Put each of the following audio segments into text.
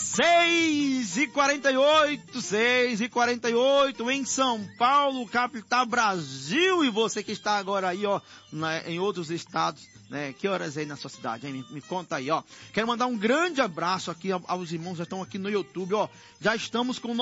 6h48 em São Paulo, capital Brasil, e você que está agora aí, ó, em outros estados, né? Que horas aí na sua cidade, hein? Me conta aí, ó. Quero mandar um grande abraço aqui aos irmãos que já estão aqui no YouTube, ó. Já estamos com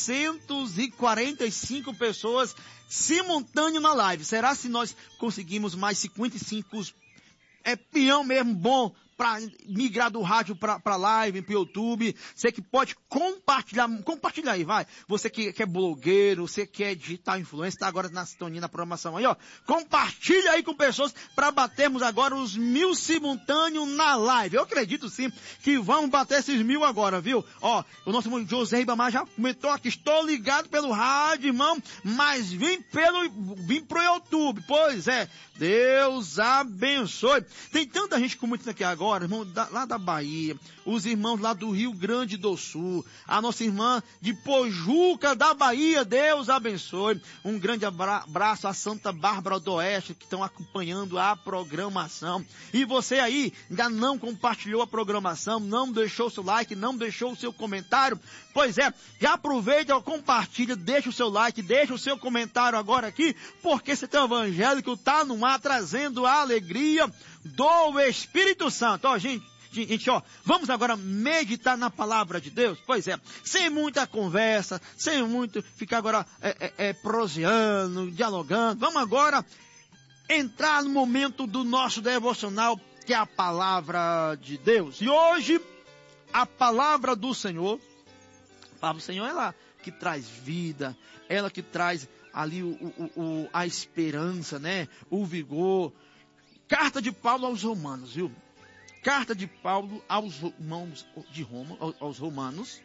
945 pessoas simultâneo na live. Será se nós conseguimos mais 55 peão mesmo bom para migrar do rádio para live, para YouTube? Você que pode compartilhar aí, vai. Você que é blogueiro, você que é digital influencer, está agora na sintonia, na programação aí, ó. Compartilha aí com pessoas para batermos agora os 1000 simultâneos na live. Eu acredito sim que vamos bater esses 1000 agora, viu? Ó, o nosso irmão José Ribamar já comentou aqui, estou ligado pelo rádio, irmão, mas vim pro YouTube. Pois é, Deus abençoe. Tem tanta gente comentando aqui agora, irmão, lá da Bahia, os irmãos lá do Rio Grande do Sul, a nossa irmã de Pojuca da Bahia, Deus abençoe. Um grande abraço a Santa Bárbara do Oeste, que estão acompanhando a programação. E você aí, ainda não compartilhou a programação, não deixou seu like, não deixou o seu comentário? Pois é, já aproveita, compartilha, deixa o seu like, deixa o seu comentário agora aqui, porque esse teu evangélico tá no ar, trazendo a alegria do Espírito Santo. Ó, gente, ó, vamos agora meditar na palavra de Deus? Pois é, sem muita conversa, sem muito ficar agora proseando, dialogando. Vamos agora entrar no momento do nosso devocional, que é a palavra de Deus. E hoje, a palavra do Senhor, a palavra do Senhor é lá que traz vida, ela que traz ali a esperança, né? O vigor. Carta de Paulo aos Romanos, viu? Carta de Paulo aos irmãos de Roma, aos Romanos,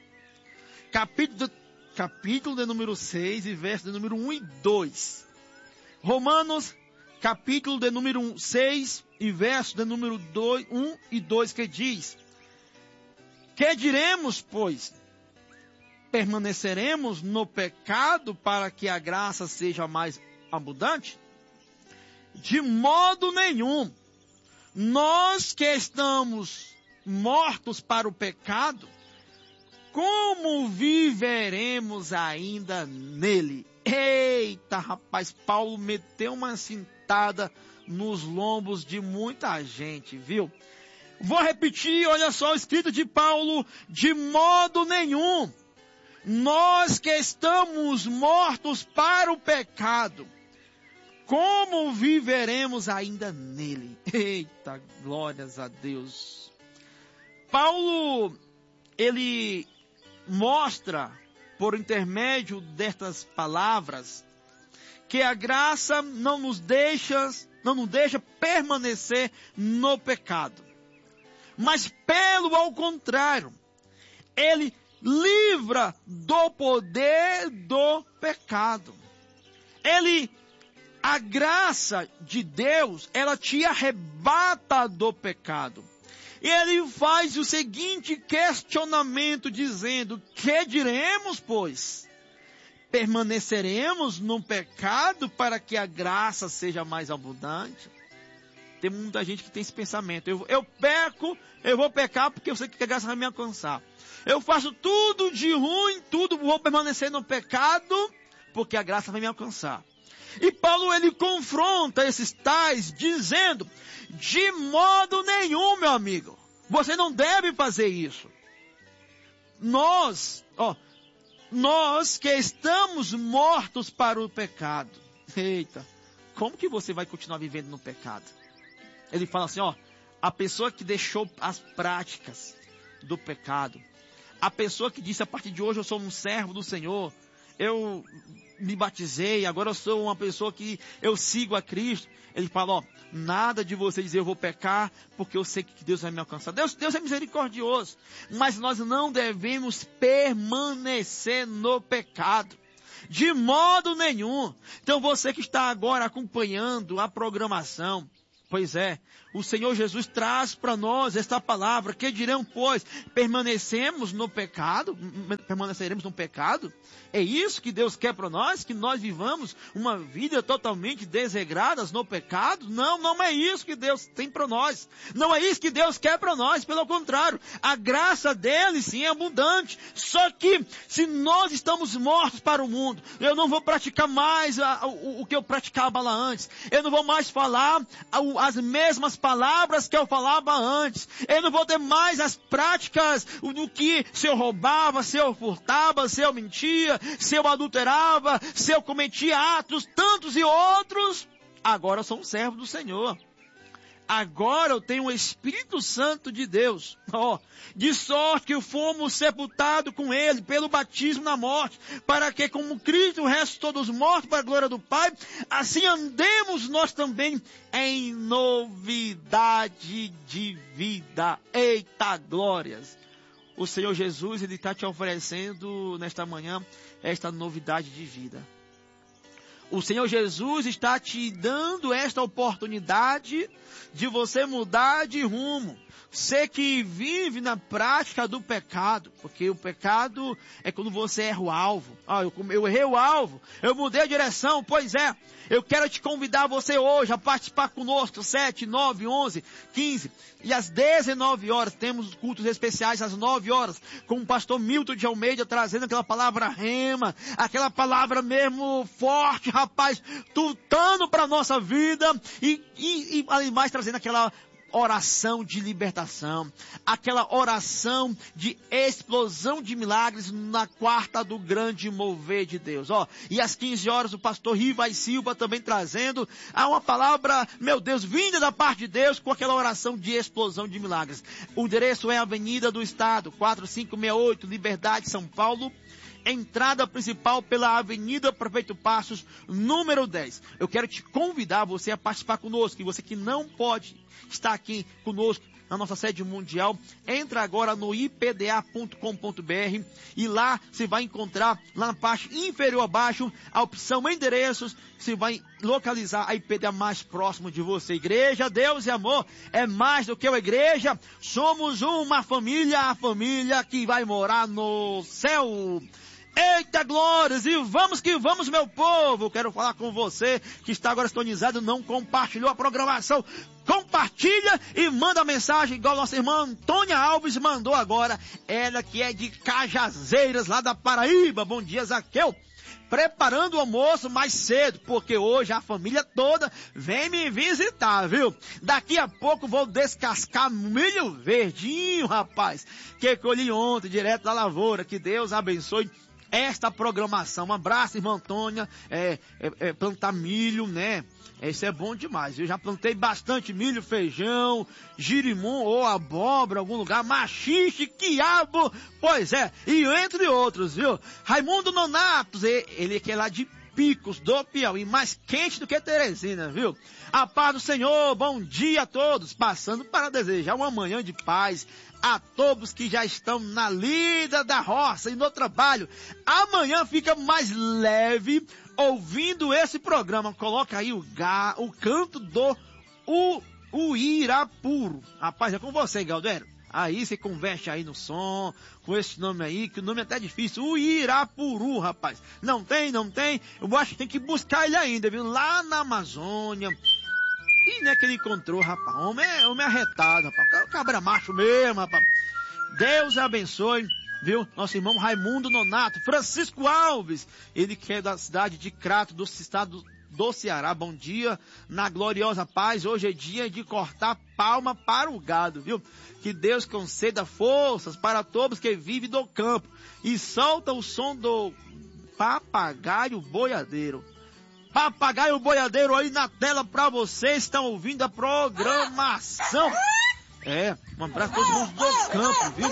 capítulo de número 6 e verso de número 1 e 2. Romanos, capítulo de número 6 e verso de número 1 e 2, que diz: que diremos, pois? Permaneceremos no pecado para que a graça seja mais abundante? De modo nenhum. Nós que estamos mortos para o pecado, como viveremos ainda nele? Eita, rapaz, Paulo meteu uma cintada nos lombos de muita gente, viu? Vou repetir, olha só o escrito de Paulo: de modo nenhum. Nós que estamos mortos para o pecado, como viveremos ainda nele? Eita, glórias a Deus. Paulo, ele mostra, por intermédio destas palavras, que a graça não nos deixa permanecer no pecado. Mas ao contrário, ele livra do poder do pecado. A graça de Deus, ela te arrebata do pecado. E ele faz o seguinte questionamento, dizendo: que diremos, pois? Permaneceremos no pecado para que a graça seja mais abundante? Tem muita gente que tem esse pensamento: eu peco, eu vou pecar porque eu sei que a graça vai me alcançar. Eu faço tudo de ruim, vou permanecer no pecado porque a graça vai me alcançar. E Paulo, ele confronta esses tais, dizendo: de modo nenhum, meu amigo, você não deve fazer isso. Nós que estamos mortos para o pecado. Eita, como que você vai continuar vivendo no pecado? Ele fala assim, a pessoa que deixou as práticas do pecado, a pessoa que disse: a partir de hoje eu sou um servo do Senhor, eu me batizei, agora eu sou uma pessoa que eu sigo a Cristo. Ele fala: nada de você dizer eu vou pecar, porque eu sei que Deus vai me alcançar. Deus é misericordioso, mas nós não devemos permanecer no pecado, de modo nenhum. Então você que está agora acompanhando a programação, pois é, o Senhor Jesus traz para nós esta palavra. Que dirão, pois? Permaneceremos no pecado? É isso que Deus quer para nós? Que nós vivamos uma vida totalmente desregradas no pecado? Não, não é isso que Deus tem para nós. Não é isso que Deus quer para nós. Pelo contrário, a graça dele sim é abundante. Só que se nós estamos mortos para o mundo, eu não vou praticar mais o que eu praticava lá antes. Eu não vou mais falar as mesmas palavras que eu falava antes. Eu não vou ter mais as práticas do que se eu roubava, se eu furtava, se eu mentia, se eu adulterava, se eu cometia atos tantos e outros. Agora eu sou um servo do Senhor. Agora eu tenho o Espírito Santo de Deus. De sorte que fomos sepultados com Ele pelo batismo na morte, para que como Cristo ressuscitou dos mortos para a glória do Pai, assim andemos nós também em novidade de vida. Eita glórias! O Senhor Jesus, Ele está te oferecendo nesta manhã esta novidade de vida. O Senhor Jesus está te dando esta oportunidade de você mudar de rumo. Você que vive na prática do pecado, porque o pecado é quando você erra o alvo. Eu errei o alvo, eu mudei a direção, pois é. Eu quero te convidar você hoje a participar conosco, 7, 9, 11, 15 e às 19 horas. Temos cultos especiais às 9 horas, com o pastor Milton de Almeida trazendo aquela palavra rema, aquela palavra mesmo forte, rapaz, tutando para a nossa vida e mais trazendo aquela oração de libertação, aquela oração de explosão de milagres na quarta do grande mover de Deus. E às 15 horas o pastor Rivai Silva também trazendo uma palavra, meu Deus, vinda da parte de Deus com aquela oração de explosão de milagres. O endereço é Avenida do Estado, 4568, Liberdade, São Paulo. Entrada principal pela Avenida Prefeito Passos, número 10. Eu quero te convidar você a participar conosco. E você que não pode estar aqui conosco na nossa sede mundial, entra agora no ipda.com.br e lá você vai encontrar, lá na parte inferior abaixo, a opção endereços. Você vai localizar a IPDA mais próximo de você. Igreja, Deus e amor é mais do que uma igreja. Somos uma família, a família que vai morar no céu. Eita glórias, e vamos que vamos, meu povo. Quero falar com você que está agora sintonizado, não compartilhou a programação. Compartilha e manda mensagem igual nossa irmã Antônia Alves mandou agora. Ela que é de Cajazeiras, lá da Paraíba. Bom dia, Zaqueu. Preparando o almoço mais cedo, porque hoje a família toda vem me visitar, viu? Daqui a pouco vou descascar milho verdinho, rapaz, que colhi ontem, direto da lavoura. Que Deus abençoe esta programação. Um abraço, irmã Antônia. Plantar milho, né? Isso é bom demais. Eu já plantei bastante milho, feijão, girimum ou abóbora, algum lugar, machixe, quiabo, pois é, e entre outros, viu? Raimundo Nonatos, ele que é lá de Picos do Piauí, mais quente do que Teresina, viu? A paz do Senhor, bom dia a todos, passando para desejar uma manhã de paz a todos que já estão na lida da roça e no trabalho. Amanhã fica mais leve ouvindo esse programa. Coloca aí o canto do Uirapuru. Rapaz, é com você, Galdério. Aí você converte aí no som, com esse nome aí, que o nome é até difícil. Uirapuru, rapaz. Não tem? Eu acho que tem que buscar ele ainda, viu? Lá na Amazônia. E não é que ele encontrou, rapaz. Homem é arretado, rapaz. O cabra macho mesmo, rapaz. Deus abençoe, viu? Nosso irmão Raimundo Nonato. Francisco Alves, ele que é da cidade de Crato, do estado do Ceará. Bom dia, na gloriosa paz. Hoje é dia de cortar palma para o gado, viu? Que Deus conceda forças para todos que vivem do campo. E solta o som do papagaio boiadeiro. Papagaio boiadeiro aí na tela para vocês. Estão ouvindo a programação. Um abraço a todo mundo do campo, viu?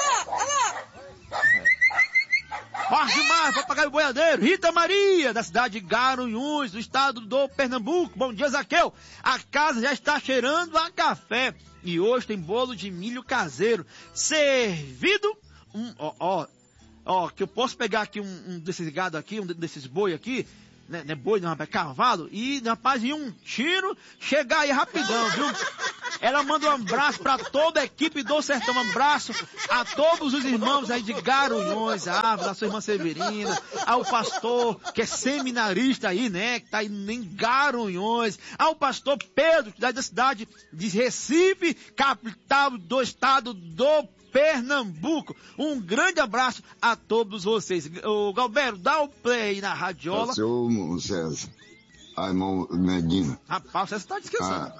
Jorge Mar, papagaio boiadeiro. Rita Maria, da cidade de Garanhuns, do estado do Pernambuco. Bom dia, Zaqueu. A casa já está cheirando a café. E hoje tem bolo de milho caseiro. Servido. Que eu posso pegar aqui um desses gado aqui, um desses boi aqui. não é boi não, rapaz, é cavalo, e rapaz, em um tiro, chegar aí rapidão, viu? Ela manda um abraço para toda a equipe do Sertão, um abraço a todos os irmãos aí de Garanhuns, da sua irmã Severina, ao pastor que é seminarista aí, né, que tá aí em Garanhuns, ao pastor Pedro, que é da cidade de Recife, capital do estado do Pernambuco. Um grande abraço a todos vocês. Ô, Galberto, dá o play na radiola. Seu César, irmão Medina. Rapaz, você está descansando.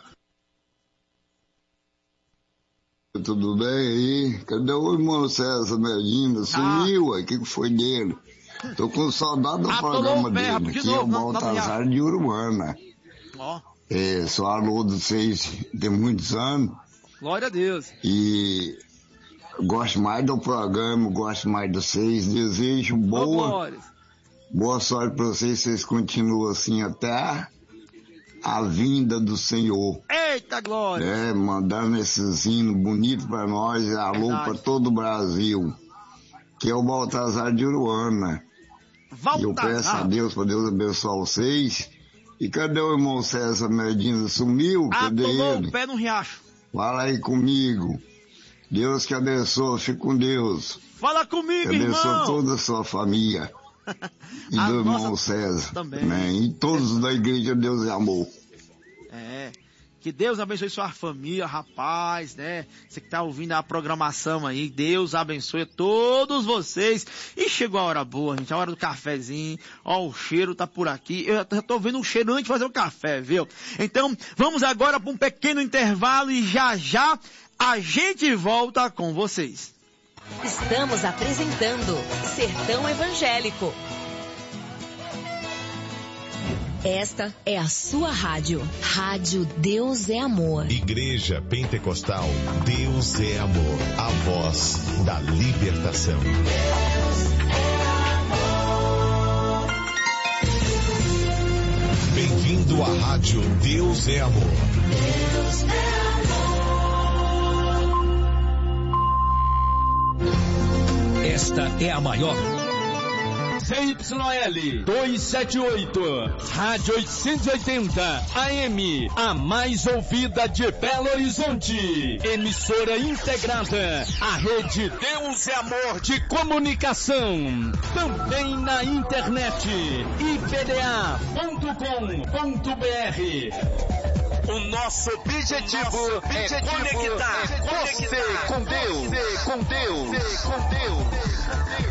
Tudo bem aí? Cadê o irmão César Medina? Sumiu, o que foi dele? Tô com saudade do programa dele, que é o Baltazar de Uruguaiana. Sou aluno de vocês tem muitos anos. Glória a Deus. E gosto mais do programa, gosto mais de vocês, desejo boa sorte para vocês continuam assim até a vinda do Senhor. Eita glória! Mandando esses hinos bonitos para nós, alô para todo o Brasil, que é o Baltazar de Uruguaiana. E eu peço a Deus, para Deus abençoar vocês. E cadê o irmão César Medina? Sumiu? Cadê ele? O pé no riacho. Fala aí comigo. Deus que abençoe, fique com Deus. Fala comigo, irmão. Que abençoe toda a sua família. E do irmão César. Também. Né? E todos da igreja Deus é amor. Que Deus abençoe sua família, rapaz, né? Você que tá ouvindo a programação aí, Deus abençoe todos vocês. E chegou a hora boa, gente, a hora do cafezinho. Ó, o cheiro tá por aqui. Eu já tô vendo o cheiro antes de fazer o café, viu? Então, vamos agora para um pequeno intervalo e já a gente volta com vocês. Estamos apresentando Sertão Evangélico. Esta é a sua rádio. Rádio Deus é Amor. Igreja Pentecostal Deus é Amor. A voz da libertação. Deus é amor. Bem-vindo à rádio Deus é Amor. Deus é amor. Esta é a maior... ZYL 278, Rádio 880, AM, a mais ouvida de Belo Horizonte. Emissora integrada à rede Deus é Amor de comunicação. Também na internet, ipda.com.br. O nosso objetivo é conectar você com Deus.